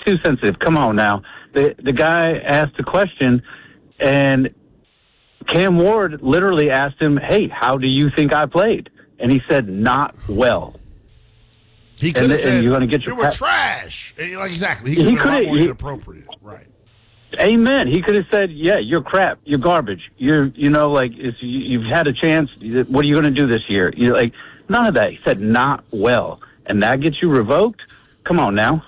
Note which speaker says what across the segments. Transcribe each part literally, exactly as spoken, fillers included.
Speaker 1: too sensitive. Come on now. The the guy asked a question, and Cam Ward literally asked him, "Hey, how do you think I played?" And he said, "Not well."
Speaker 2: He could have said,
Speaker 1: you're gonna get your
Speaker 2: "You were
Speaker 1: pa-
Speaker 2: trash." And, like exactly, he,
Speaker 1: He
Speaker 2: could have been a lot
Speaker 1: coulda-
Speaker 2: more
Speaker 1: he-
Speaker 2: inappropriate, right?
Speaker 1: Amen. He could have said, "Yeah, you're crap. You're garbage. You're, you know, like if you, you've had a chance. What are you going to do this year?" You're like, none of that. He said, "Not well," and that gets you revoked. Come on now.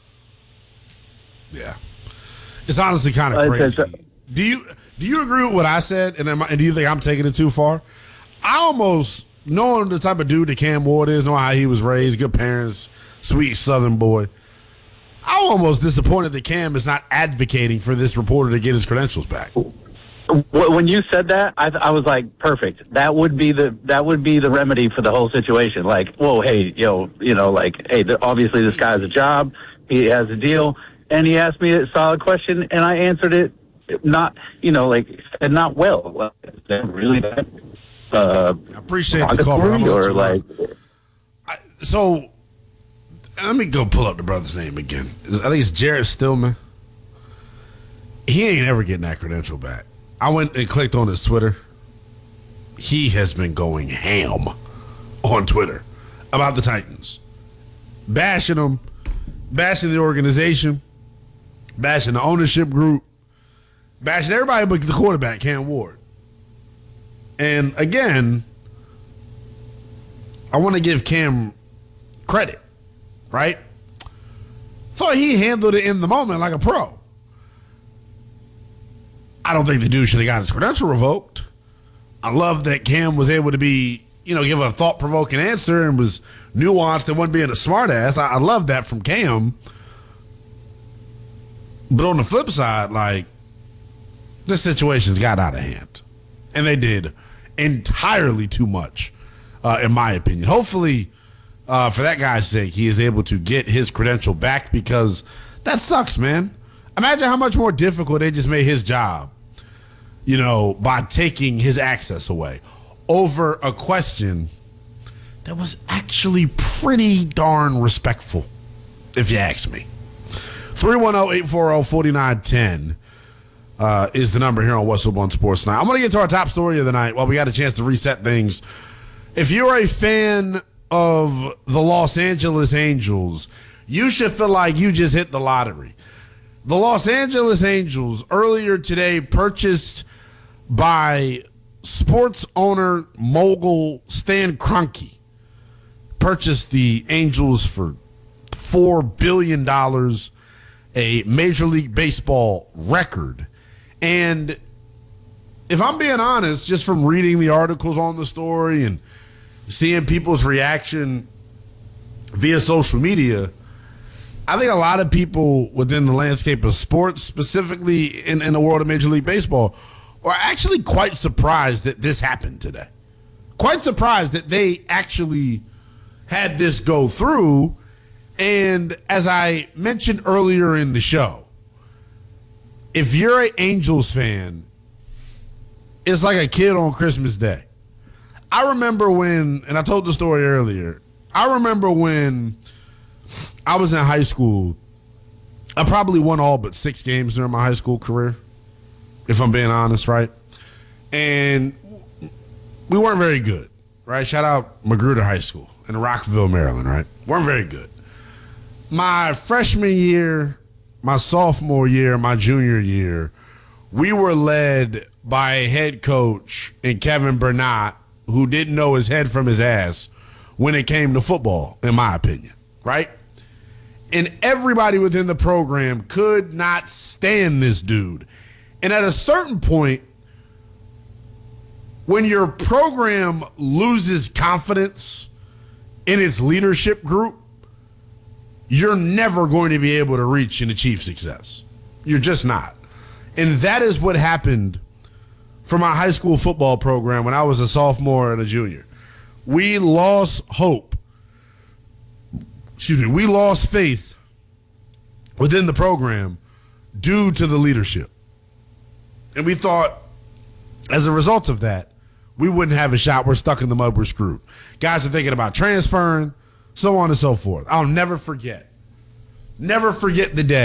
Speaker 2: Yeah, it's honestly kind of
Speaker 1: Uh,
Speaker 2: crazy.
Speaker 1: it's-
Speaker 2: do you do you agree with what I said? And, am I, and do you think I'm taking it too far? I almost knowing the type of dude that Cam Ward is, knowing how he was raised, good parents, sweet Southern boy. I'm almost disappointed that Cam is not advocating for this reporter to get his credentials back.
Speaker 1: When you said that, I, I was like, perfect. That would be the that would be the remedy for the whole situation. Like, whoa, hey, yo, you know, like, hey, the, obviously this guy has a job, he has a deal, and he asked me a solid question, and I answered it not, you know, like, and not well. Well, is that really that? Uh,
Speaker 2: I appreciate the call, bro. I'm gonna let
Speaker 1: or
Speaker 2: you
Speaker 1: like,
Speaker 2: I, so. Let me go pull up the brother's name again. I think it's Jared Stillman. He ain't ever getting that credential back. I went and clicked on his Twitter. He has been going ham on Twitter about the Titans. Bashing them, bashing the organization, bashing the ownership group, bashing everybody but the quarterback, Cam Ward. And again, I want to give Cam credit. Right? Thought he handled it in the moment like a pro. I don't think the dude should have got his credential revoked. I love that Cam was able to be, you know, give a thought-provoking answer and was nuanced and wasn't being a smartass. I, I love that from Cam. But on the flip side, like, this situation's got out of hand. And they did entirely too much, uh, in my opinion. Hopefully, Uh, for that guy's sake, he is able to get his credential back because that sucks, man. Imagine how much more difficult they just made his job, you know, by taking his access away over a question that was actually pretty darn respectful, if you ask me. three one zero, eight four zero, four nine one zero uh, is the number here on What's Up on Sports Night. I'm going to get to our top story of the night while we got a chance to reset things. If you're a fan of the Los Angeles Angels, you should feel like you just hit the lottery. The Los Angeles Angels earlier today purchased by sports owner mogul Stan Kroenke, purchased the Angels for four billion dollars, a Major League Baseball record. And if I'm being honest, just from reading the articles on the story and seeing people's reaction via social media, I think a lot of people within the landscape of sports, specifically in, in the world of Major League Baseball, are actually quite surprised that this happened today. Quite surprised that they actually had this go through. And as I mentioned earlier in the show, if you're an Angels fan, it's like a kid on Christmas Day. I remember when, and I told the story earlier, I remember when I was in high school, I probably won all but six games during my high school career, if I'm being honest, right? And we weren't very good, right? Shout out Magruder High School in Rockville, Maryland, right? Weren't very good. My freshman year, my sophomore year, my junior year, we were led by a head coach in Kevin Burnett who didn't know his head from his ass when it came to football, in my opinion, right? And everybody within the program could not stand this dude. And at a certain point, when your program loses confidence in its leadership group, you're never going to be able to reach and achieve success. You're just not. And that is what happened for my high school football program when I was a sophomore and a junior. We lost hope. Excuse me. We lost faith within the program due to the leadership. And we thought, as a result of that, we wouldn't have a shot. We're stuck in the mud. We're screwed. Guys are thinking about transferring, so on and so forth. I'll never forget. Never forget the day